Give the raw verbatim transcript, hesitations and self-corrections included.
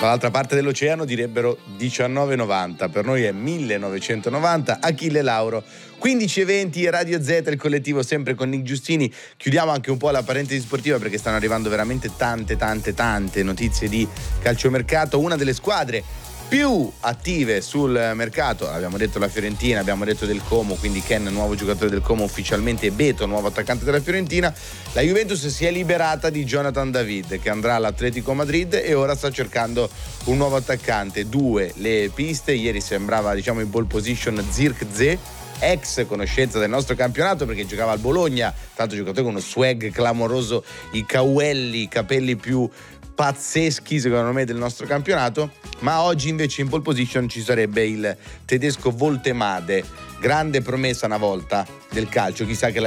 Dall'altra parte dell'oceano direbbero diciannove e novanta, per noi è millenovecentonovanta. Achille Lauro, quindici e venti, Radio Z, il collettivo sempre con Nick Giustini. Chiudiamo anche un po' la parentesi sportiva perché stanno arrivando veramente tante tante tante notizie di calciomercato. Una delle squadre più attive sul mercato, abbiamo detto la Fiorentina, abbiamo detto del Como, quindi Ken, nuovo giocatore del Como ufficialmente, e Beto, nuovo attaccante della Fiorentina. La Juventus si è liberata di Jonathan David, che andrà all'Atletico Madrid e ora sta cercando un nuovo attaccante. Due le piste, ieri sembrava, diciamo, in pole position Zirkzee, ex conoscenza del nostro campionato perché giocava al Bologna, tanto giocatore con uno swag clamoroso, i cauelli, i capelli più pazzeschi secondo me del nostro campionato. Ma oggi invece in pole position ci sarebbe il tedesco Voltemade, grande promessa una volta del calcio, chissà che la